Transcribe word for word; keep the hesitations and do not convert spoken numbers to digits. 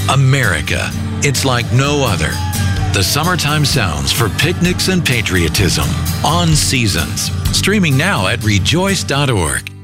America. It's like no other. The summertime sounds for picnics and patriotism on Seasons. Streaming now at rejoice dot org.